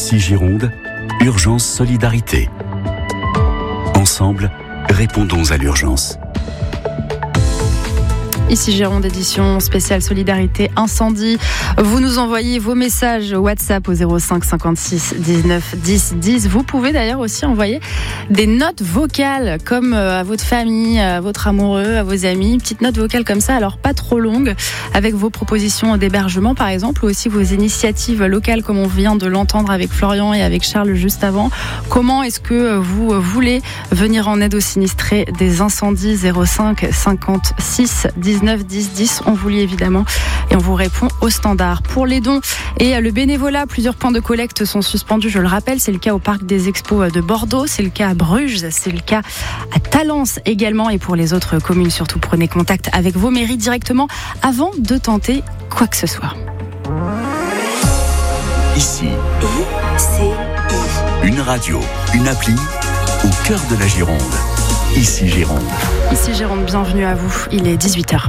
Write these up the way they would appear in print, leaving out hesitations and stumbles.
Ici Gironde, Urgence Solidarité. Ensemble, répondons à l'urgence. Ici Gironde, édition spéciale Solidarité Incendie. Vous nous envoyez vos messages WhatsApp au 05 56 19 10 10. Vous pouvez d'ailleurs aussi envoyer des notes vocales comme à votre famille, à votre amoureux, à vos amis. Une petite note vocale comme ça, alors pas trop longue, avec vos propositions d'hébergement par exemple, ou aussi vos initiatives locales comme on vient de l'entendre avec Florian et avec Charles juste avant. Comment est-ce que vous voulez venir en aide aux sinistrés des incendies? 05 56 19 10 10, on vous lit évidemment et on vous répond au standard. Pour les dons et le bénévolat, plusieurs points de collecte sont suspendus, je le rappelle, c'est le cas au Parc des Expos de Bordeaux, c'est le cas à Bruges, c'est le cas à Talence également, et pour les autres communes, surtout prenez contact avec vos mairies directement avant de tenter quoi que ce soit. Ici, une radio, une appli au cœur de la Gironde. Ici Gironde. Ici Gironde, bienvenue à vous. Il est 18h.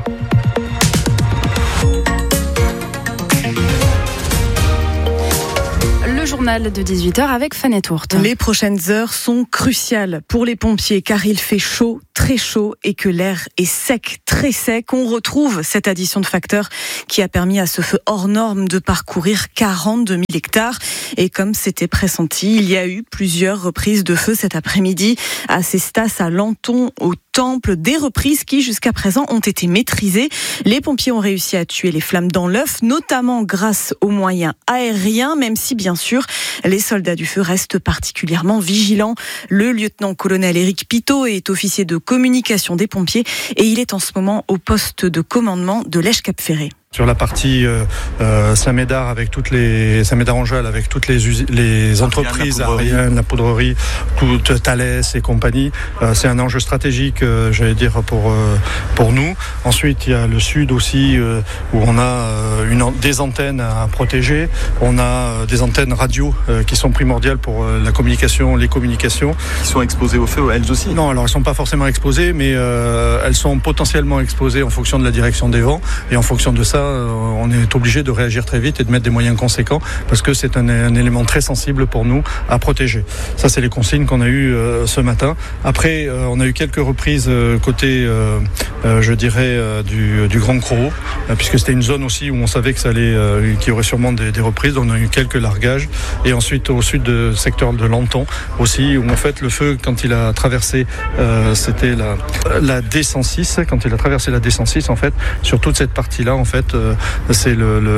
Le journal de 18h avec Fanny Tourte. Les prochaines heures sont cruciales pour les pompiers car il fait chaud, très chaud, et que l'air est sec, très sec. On retrouve cette addition de facteurs qui a permis à ce feu hors norme de parcourir 42 000 hectares. Et comme c'était pressenti, il y a eu plusieurs reprises de feu cet après-midi à Cestas, à Lanton, au Temple, des reprises qui jusqu'à présent ont été maîtrisées. Les pompiers ont réussi à tuer les flammes dans l'œuf, notamment grâce aux moyens aériens, même si bien sûr les soldats du feu restent particulièrement vigilants. Le lieutenant-colonel Éric Pitot est officier de communication des pompiers et il est en ce moment au poste de commandement de Lèche-Cap-Ferré. Sur la partie Saint-Médard avec toutes les Saint-Médard-en-Jalles avec toutes les entreprises aériennes, la poudrerie, toute Thalès et compagnie, c'est un enjeu stratégique, j'allais dire pour nous. Ensuite, il y a le sud aussi où on a des antennes à protéger. On a des antennes radio qui sont primordiales pour la communication, les communications. Qui sont exposées au feu, elles aussi? Non, alors elles sont pas forcément exposées, mais elles sont potentiellement exposées en fonction de la direction des vents, et en fonction de ça, on est obligé de réagir très vite et de mettre des moyens conséquents parce que c'est un élément très sensible pour nous à protéger. Ça, c'est les consignes qu'on a eues ce matin. Après, on a eu quelques reprises côté, je dirais, du Grand Crau, puisque c'était une zone aussi où on savait que ça allait, qu'il y aurait sûrement des reprises. Donc on a eu quelques largages. Et ensuite, au sud du secteur de Lanton aussi, où en fait le feu, quand il a traversé, c'était la D106, quand il a traversé la D106, en fait, sur toute cette partie-là, en fait, c'est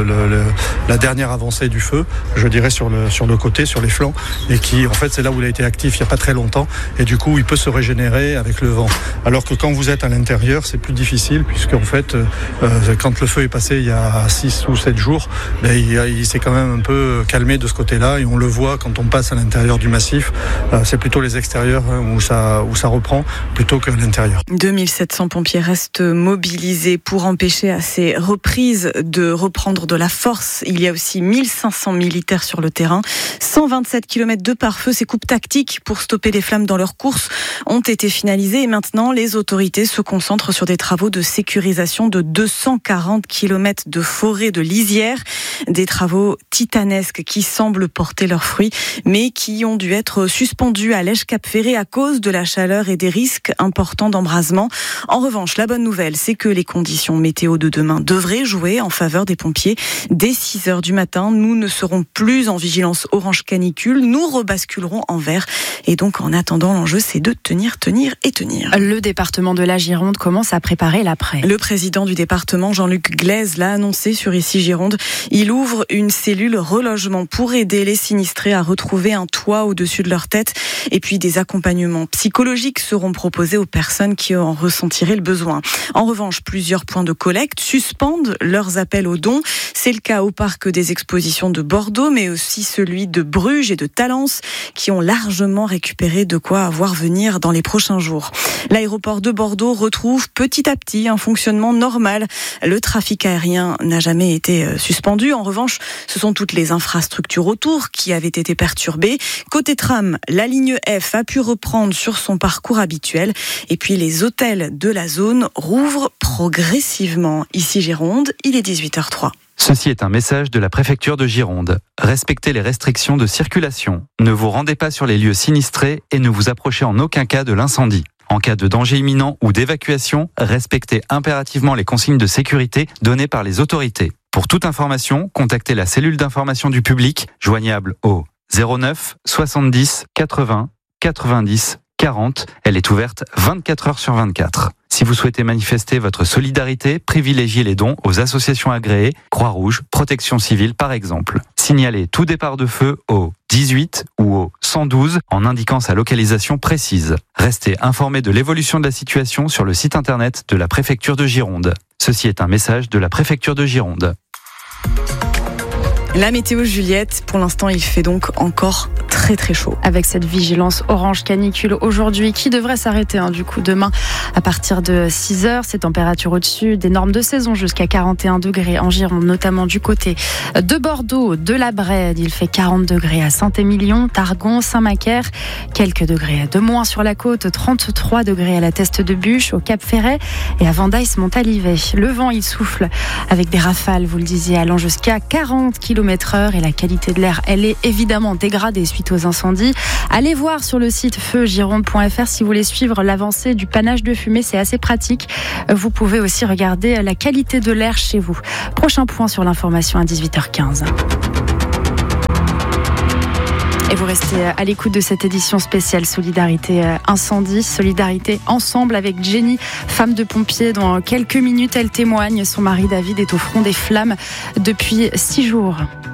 la dernière avancée du feu, je dirais, sur le côté, sur les flancs, et qui, en fait, c'est là où il a été actif il n'y a pas très longtemps, et du coup, il peut se régénérer avec le vent. Alors que quand vous êtes à l'intérieur, c'est plus difficile, puisque, en fait, quand le feu est passé il y a 6 ou 7 jours, il s'est quand même un peu calmé de ce côté-là, et on le voit quand on passe à l'intérieur du massif. C'est plutôt les extérieurs où ça reprend, plutôt que l'intérieur. 2700 pompiers restent mobilisés pour empêcher à ces reprises de reprendre de la force. Il y a aussi 1500 militaires sur le terrain. 127 km de pare-feu. Ces coupes tactiques pour stopper les flammes dans leur course ont été finalisées et maintenant les autorités se concentrent sur des travaux de sécurisation de 240 km de forêt de lisière. Des travaux titanesques qui semblent porter leurs fruits mais qui ont dû être suspendus à Lèche-Cap-Ferré à cause de la chaleur et des risques importants d'embrasement. En revanche, la bonne nouvelle, c'est que les conditions météo de demain devraient jouer en faveur des pompiers. Dès 6h du matin, nous ne serons plus en vigilance orange canicule, nous rebasculerons en vert. Et donc, en attendant, l'enjeu, c'est de tenir. Le département de la Gironde commence à préparer l'après. Le président du département, Jean-Luc Glaise, l'a annoncé sur Ici Gironde. Il ouvre une cellule relogement pour aider les sinistrés à retrouver un toit au-dessus de leur tête. Et puis, des accompagnements psychologiques seront proposés aux personnes qui en ressentiraient le besoin. En revanche, plusieurs points de collecte suspendent leurs appels aux dons. C'est le cas au parc des expositions de Bordeaux, mais aussi celui de Bruges et de Talence, qui ont largement récupéré de quoi avoir venir dans les prochains jours. L'aéroport de Bordeaux retrouve petit à petit un fonctionnement normal. Le trafic aérien n'a jamais été suspendu. En revanche, ce sont toutes les infrastructures autour qui avaient été perturbées. Côté tram, la ligne F a pu reprendre sur son parcours habituel. Et puis les hôtels de la zone rouvrent progressivement. Ici Gironde, il est 18h03. Ceci est un message de la préfecture de Gironde. Respectez les restrictions de circulation. Ne vous rendez pas sur les lieux sinistrés et ne vous approchez en aucun cas de l'incendie. En cas de danger imminent ou d'évacuation, respectez impérativement les consignes de sécurité données par les autorités. Pour toute information, contactez la cellule d'information du public, joignable au 09 70 80 90 40. Elle est ouverte 24 heures sur 24. Si vous souhaitez manifester votre solidarité, privilégiez les dons aux associations agréées, Croix-Rouge, Protection Civile par exemple. Signalez tout départ de feu au 18 ou au 112 en indiquant sa localisation précise. Restez informés de l'évolution de la situation sur le site internet de la préfecture de Gironde. Ceci est un message de la préfecture de Gironde. La météo, Juliette, pour l'instant, il fait donc encore très chaud. Avec cette vigilance orange canicule aujourd'hui qui devrait s'arrêter du coup demain à partir de 6h. Ces températures au-dessus des normes de saison jusqu'à 41 degrés en Gironde, notamment du côté de Bordeaux, de la Brède. Il fait 40 degrés à Saint-Émilion, Targon, Saint-Macaire. Quelques degrés de moins sur la côte, 33 degrés à la Teste de Bûche, au Cap-Ferret et à Vendaïs-Montalivet. Le vent, il souffle avec des rafales, vous le disiez, allant jusqu'à 40 km/h et la qualité de l'air, elle est évidemment dégradée suite aux incendies. Allez voir sur le site feugironde.fr si vous voulez suivre l'avancée du panache de fumée, c'est assez pratique. Vous pouvez aussi regarder la qualité de l'air chez vous. Prochain point sur l'information à 18h15. Et vous restez à l'écoute de cette édition spéciale Solidarité Incendie, Solidarité Ensemble avec Jenny, femme de pompier. Dans quelques minutes, elle témoigne. Son mari David est au front des flammes depuis 6 jours.